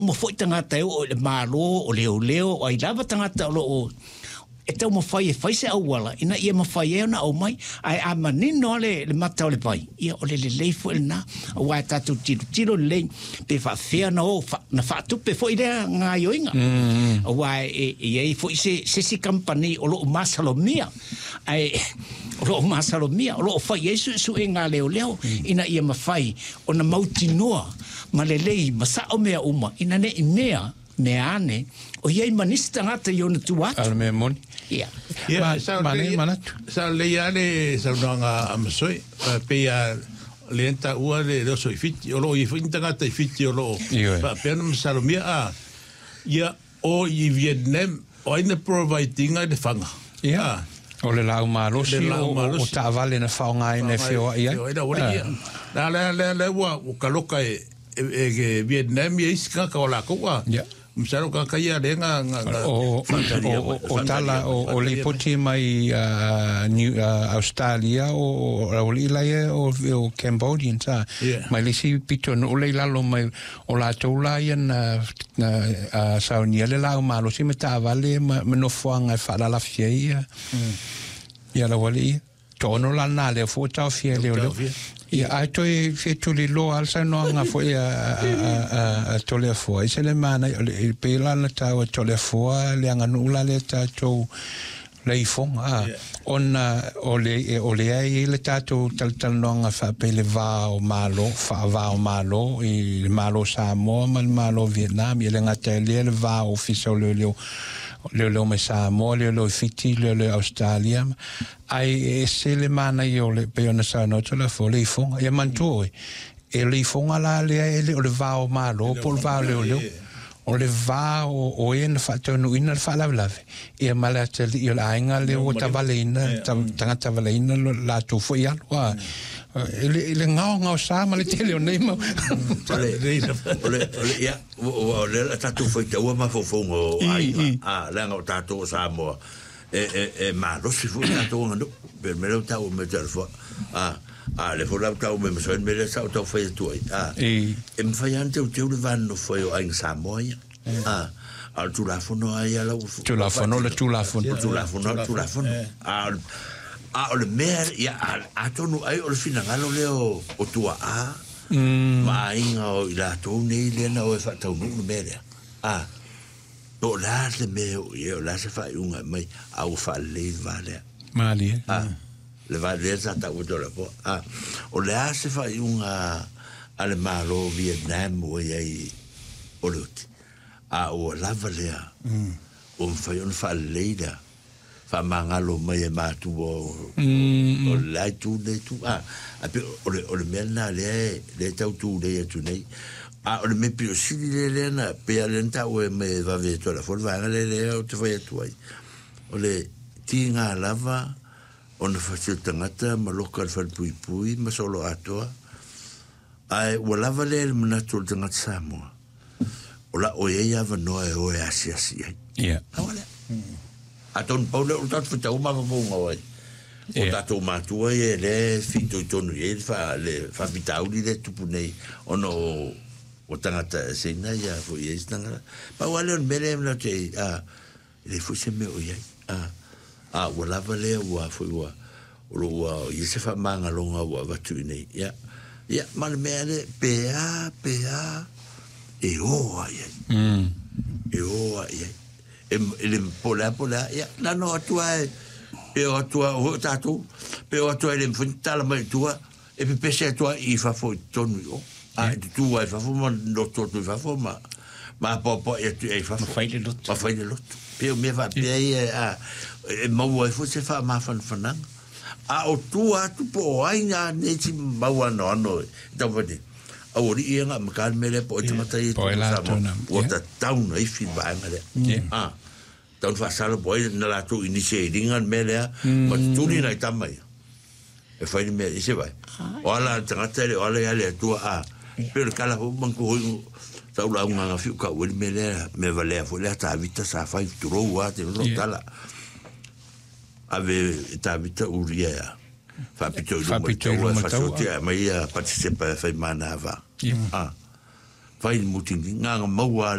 mo foi tangata o le malo o leo o ai lava tangata o e tau mo fai se awala ina ia ma fai na o mai ai a manino le mata o le pai ia o le fo na o wa tatu tiro le pe fa fea na o na fa tu pe foi le nga yoinga o wa e foi se company o lo masalomia ai o lo masalomia o lo fai su e nga leo ina ia ma fai o na mautinoa ma le masa o mea uma ina ne inea me ane o iei manista ngata iona tuatu. Al me moni. Ia. Sa le iale sa unanga amasoi, pea le enta ua le reo so i fiti, o lo i finta ngata i fiti o lo. Pena masalomia ia o i Vietnam, o aina providinga le fanga. Ia. O le lau malosi, o taavale na whaonga e ne whio ia. Le ua, o kaloka e Vietnam i iska ka o la koua. Ia. Msaro ka kaia renga o tala o le poti mai Australia o ilai o Cambodian sa mai le si pito no le lalo mai o la tola ia na saunia le la malo si meta vale no fuanga fa la fie ia la wali tono la na le fota fie le ia ai toi fetuli lo alsa no nga fo a tole fo se le mana il pela na ta o tole fo le nga nula le ta to le fo o le ai le ta to tal no nga fa pele va o malo i malo Samoa malo Vietnam i le nga te le va o fiso le me Samoa le fiti le Australia ai se le mana io le peona sa no la fo le fo ia mantu e le fo ala le o le va o malo por va le o le va o en fatto no in fa la e mala te io la inga le o tavalina tanga valina la tu fo ia wa le ngao sa ma le tele o nei ma ole ia o le tatu foi te o ma fo ngo ai la ngao tatu sa mo ma lo si fu tatu ngo per me lo tau me telefo le fo la tau me so me le sa tau foi tu e me fai ante o teu le vanno foi o ai sa mo al tu la fono ai ala tu la fono o le mea ia a tonu ai o le finangalo leo o tua ma inga o i la tau nei lena o e whatau nunu mea lea o la le mea o ia o la se whai unga mai au whalei valea Mali le valea sa tau o tola po o la se whai unga a le malo Vietnam o iai o luti o lava lea o mwhai on whalei lea fa mangalo mai matu o lai tu de tu o le mena le tau tu de tu nei o le me pio si le na pe alenta o me va ve to la forma le o te foi tu ai o le tinga lava o na fa tangata ma local fa pui ma solo ato ai o lava le na tu tangata Samoa o la o ia va no e o asia ia aton paule o tatu fita uma fa funga oi o tatu matua e le fito tonu e fa vitauli le tupu nei ono o tangata sena ia fo i estanga pa wale on mele mla te le fo se me o ia o lava le o fo o lo i se fa manga longa o vatu nei ia mal mele pea e o ia ele pola ia la no atua o tatu pe o atua ele mfintala mai tua e pe pese atua i fa fo tonu tu ai fa fo ma no tu fa fo ma po e fa fo ma fai le lot pe me va pe e mo fo se fa ma fan o tu po ai na ne ti ma no da vodi ori ia ma kal mele po te matai o ta town ai fi ba ngale taun fa sala boy na la tu initiating an mele ma tu ni na tamai e fai me ise vai ola tratele ola ale tu per kala ho banco ta ula nga fiu ka wel mele me vale fo le ta vita sa fai tu ro wa te ro tala ave ta vita uria fa pito fa ti mai participa fai manava fai mutingi nga maua